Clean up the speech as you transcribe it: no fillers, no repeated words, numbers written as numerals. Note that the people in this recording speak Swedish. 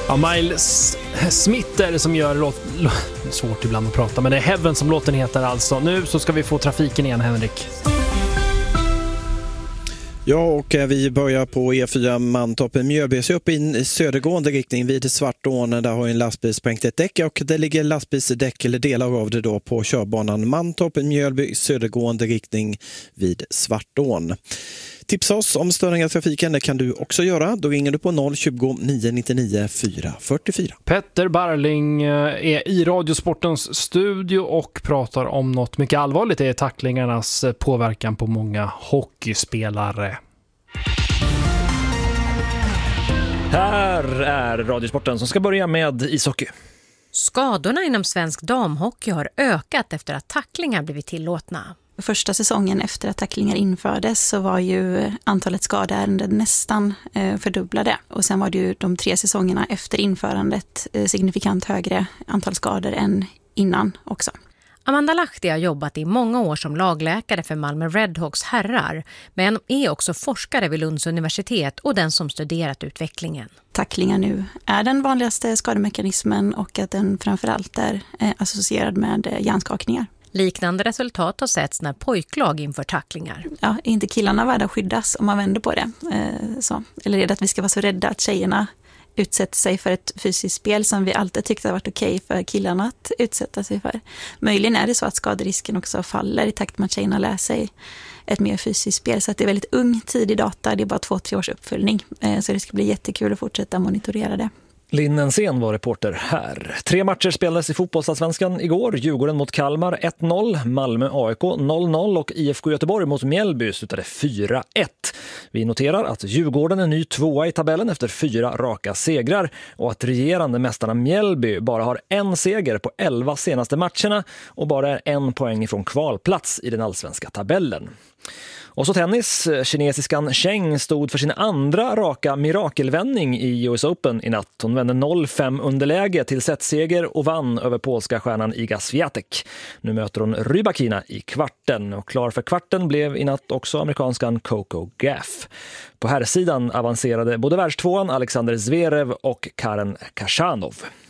Ja, Miles Smith är det som gör svårt ibland att prata, men det är Heaven som låten heter alltså. Nu så ska vi få trafiken igen, Henrik. Ja, och vi börjar på E4 Mantorp Mjölby, så upp i södergående riktning vid Svartån. Där har en lastbil sprängt ett däck och det ligger lastbilsdäck eller delar av det då på körbanan Mantorp Mjölby södergående riktning vid Svartån. Tipsa oss om störningar i trafiken, det kan du också göra. Då ringer du på 020 999 444. Petter Barling är i Radiosportens studio och pratar om något mycket allvarligt. Det är tacklingarnas påverkan på många hockeyspelare. Här är Radiosporten som ska börja med ishockey. Skadorna inom svensk damhockey har ökat efter att tacklingar blivit tillåtna. Första säsongen efter att tacklingar infördes så var ju antalet skadeärenden nästan fördubblade. Och sen var det ju de 3 säsongerna efter införandet signifikant högre antal skador än innan också. Amanda Lahti har jobbat i många år som lagläkare för Malmö Redhawks herrar, men är också forskare vid Lunds universitet och den som studerat utvecklingen. Tacklingar nu är den vanligaste skademekanismen och att den framförallt är associerad med hjärnskakningar. Liknande resultat har setts när pojklag inför tacklingar. Ja, är inte killarna värda att skyddas om man vänder på det? Eller är det att vi ska vara så rädda att tjejerna utsätter sig för ett fysiskt spel som vi alltid tyckte har varit okej för killarna att utsätta sig för? Möjligen är det så att skaderisken också faller i takt med att tjejerna lär sig ett mer fysiskt spel. Så att det är väldigt ung tidig data, det är bara 2-3 års uppföljning. Så det ska bli jättekul att fortsätta monitorera det. Linn Ensén var reporter här. 3 matcher spelades i fotbollsallsvenskan igår. Djurgården mot Kalmar 1-0, Malmö AIK 0-0 och IFK Göteborg mot Mjällby slutade 4-1. Vi noterar att Djurgården är ny 2:a i tabellen efter 4 raka segrar och att regerande mästarna Mjällby bara har 1 seger på 11 senaste matcherna och bara är 1 poäng ifrån kvalplats i den allsvenska tabellen. Och så tennis. Kinesiskan Cheng stod för sin andra raka mirakelvändning i US Open i natt. Hon vände 0-5 underläge till setseger och vann över polska stjärnan Iga Swiatek. Nu möter hon Rybakina i kvarten och klar för kvarten blev i natt också amerikanskan Coco Gauff. På herrsidan avancerade både världstvåan Alexander Zverev och Karen Khachanov.